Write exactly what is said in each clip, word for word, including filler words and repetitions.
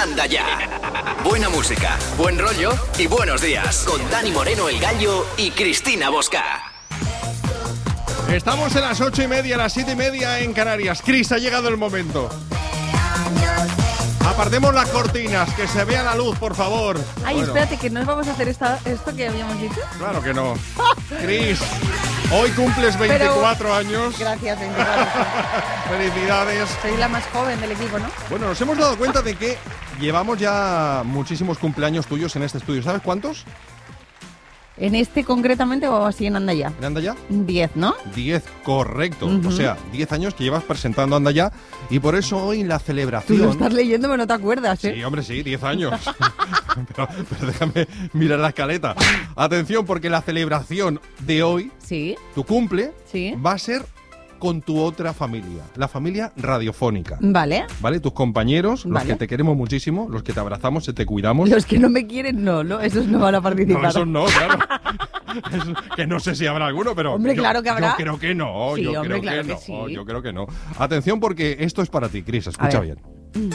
Anda Ya. Buena música, buen rollo y buenos días. Con Dani Moreno, el Gallo, y Cristina Bosca. Estamos en las ocho y media, las siete y media en Canarias. Cris, ha llegado el momento. Apartemos las cortinas, que se vea la luz, por favor. Ay, bueno. Espérate, que no vamos a hacer esta, esto que habíamos dicho. Claro que no. Cris, hoy cumples veinticuatro Pero... años. Gracias, veinticuatro. Felicidades. Soy la más joven del equipo, ¿no? Bueno, nos hemos dado cuenta de que llevamos ya muchísimos cumpleaños tuyos en este estudio. ¿Sabes cuántos? ¿En este concretamente o así en Anda Ya? ¿En Anda Ya? Diez, ¿no? Diez, correcto. Uh-huh. O sea, diez años que llevas presentando Anda Ya y por eso hoy la celebración... Tú lo estás leyendo, pero no te acuerdas, ¿eh? Sí, hombre, sí, diez años. pero, pero déjame mirar la escaleta. Atención, porque la celebración de hoy, sí, tu cumple, sí, va a ser con tu otra familia, la familia radiofónica. Vale. ¿Vale? Tus compañeros, los vale. que te queremos muchísimo, los que te abrazamos, que te cuidamos. Los que no me quieren, no, ¿no? Esos no van a participar. No, esos no, claro. Es, que no sé si habrá alguno, pero... Hombre, yo, claro que habrá. Yo creo que no, sí, yo hombre, creo claro que, que no, sí. yo creo que no. Atención porque esto es para ti, Cris, escucha bien. Mm.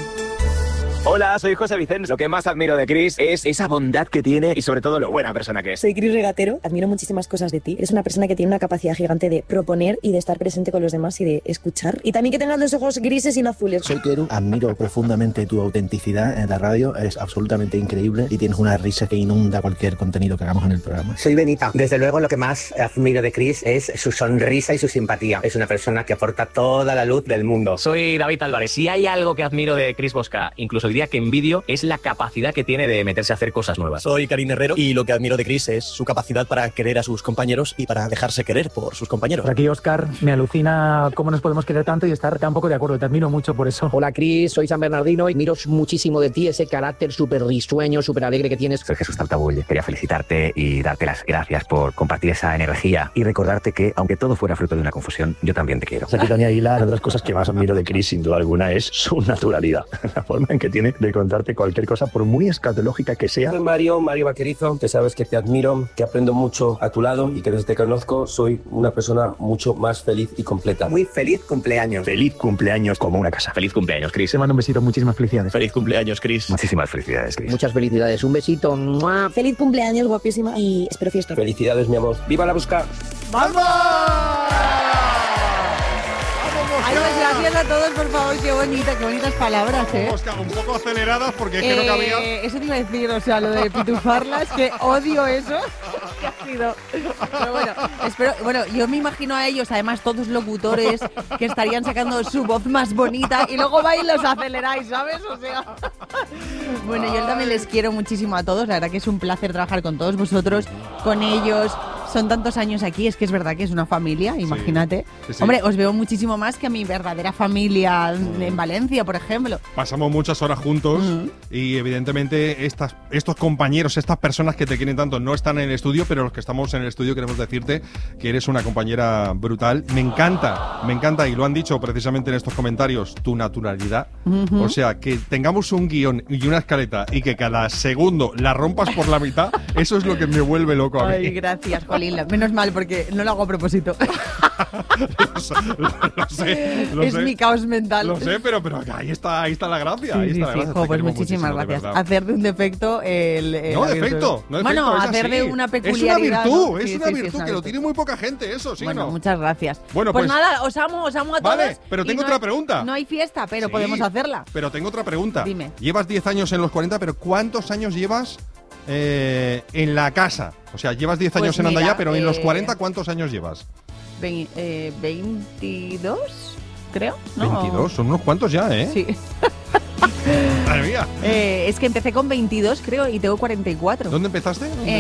Hola, soy José Vicens. Lo que más admiro de Cris es esa bondad que tiene y sobre todo lo buena persona que es. Soy Cris Regatero, admiro muchísimas cosas de ti. Eres una persona que tiene una capacidad gigante de proponer y de estar presente con los demás y de escuchar. Y también que tengas los ojos grises y no azules. Soy Keru, admiro profundamente tu autenticidad en la radio, es absolutamente increíble y tienes una risa que inunda cualquier contenido que hagamos en el programa. Soy Benita. Desde luego lo que más admiro de Cris es su sonrisa y su simpatía. Es una persona que aporta toda la luz del mundo. Soy David Álvarez. Si hay algo que admiro de Cris Bosca, incluso diría que envidio, es la capacidad que tiene de meterse a hacer cosas nuevas. Soy Karin Herrero y lo que admiro de Cris es su capacidad para querer a sus compañeros y para dejarse querer por sus compañeros. Por aquí, Óscar, me alucina cómo nos podemos querer tanto y estar tan poco de acuerdo. Te admiro mucho por eso. Hola, Cris, soy San Bernardino y admiro muchísimo de ti ese carácter súper risueño, súper alegre que tienes. Soy Jesús Taltabull. Quería felicitarte y darte las gracias por compartir esa energía y recordarte que, aunque todo fuera fruto de una confusión, yo también te quiero. Aquí Tania Aguilar, una de las cosas que más admiro de Cris, sin duda alguna, es su naturalidad. La forma en que tiene de contarte cualquier cosa, por muy escatológica que sea. Soy Mario, Mario Vaquerizo, que sabes que te admiro, que aprendo mucho a tu lado y que desde que te conozco soy una persona mucho más feliz y completa. Muy feliz cumpleaños. Feliz cumpleaños como una casa. Feliz cumpleaños, Cris. Te mando un besito, muchísimas felicidades. Feliz cumpleaños, Cris. Muchísimas felicidades, Cris. Muchas felicidades, un besito. ¡Mua! Feliz cumpleaños, guapísima, y espero fiesta. Felicidades, mi amor. ¡Viva la Bosca! ¡Vamos! Ay, pues gracias a todos, por favor, qué bonita, qué bonitas palabras, ¿eh? Oscar, un poco aceleradas porque es que eh, no cabía. Eso te iba a decir, o sea, lo de pitufarlas, que odio eso, que ha sido. Pero bueno, espero, bueno, yo me imagino a ellos, además todos locutores, que estarían sacando su voz más bonita y luego vais y los aceleráis, ¿sabes? O sea. Bueno, yo también les quiero muchísimo a todos, la verdad que es un placer trabajar con todos vosotros, con ellos. Son tantos años aquí, es que es verdad que es una familia, imagínate. Sí, sí, sí. Hombre, os veo muchísimo más que a mi verdadera familia mm. en Valencia, por ejemplo. Pasamos muchas horas juntos mm. y evidentemente estas, estos compañeros, estas personas que te quieren tanto no están en el estudio, pero los que estamos en el estudio queremos decirte que eres una compañera brutal. Me encanta, me encanta, y lo han dicho precisamente en estos comentarios, tu naturalidad. Uh-huh. O sea, que tengamos un guión y una escaleta y que cada segundo la rompas por la mitad, eso es lo que me vuelve loco a mí. Ay, gracias, Juan. Menos mal, porque no lo hago a propósito. lo, lo sé, lo es sé. mi caos mental. Lo sé, pero, pero ahí está, ahí está la gracia. Sí, ahí sí, está sí, la gracia. jo, pues muchísimas gracias. Hacer de un defecto el. el no, defecto. No, bueno, defecto, hacer así. de una peculiaridad. Es una virtud, ¿no? es sí, una sí, virtud sí, es una que virtud. lo tiene muy poca gente, eso, ¿sí bueno, o no? Muchas gracias. Bueno, pues, pues nada, os amo, os amo a todos. Vale, pero tengo no otra hay, pregunta. No hay fiesta, pero sí, podemos hacerla. Pero tengo otra pregunta. Dime. Llevas diez años en los cuarenta, pero ¿cuántos años llevas eh, en la casa? O sea, llevas diez años pues en mira, Anda Ya, pero en eh, los cuarenta, ¿cuántos años llevas? Ve, eh, veintidós, creo. ¿no? veintidós, son unos cuantos ya, ¿eh? Sí. Madre mía. Eh, es que empecé con veintidós, creo, y tengo cuarenta y cuatro. ¿Dónde empezaste? Eh,